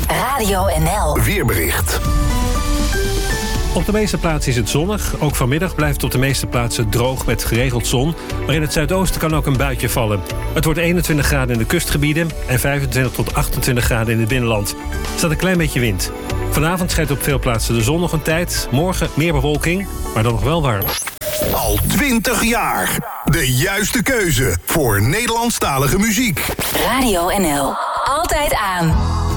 Radio NL. Weerbericht. Op de meeste plaatsen is het zonnig. Ook vanmiddag blijft het op de meeste plaatsen droog met geregeld zon. Maar in het zuidoosten kan ook een buitje vallen. Het wordt 21 graden in de kustgebieden en 25 tot 28 graden in het binnenland. Er staat een klein beetje wind. Vanavond schijnt op veel plaatsen de zon nog een tijd. Morgen meer bewolking, maar dan nog wel warm. Al 20 jaar. De juiste keuze voor Nederlandstalige muziek. Radio NL. Altijd aan.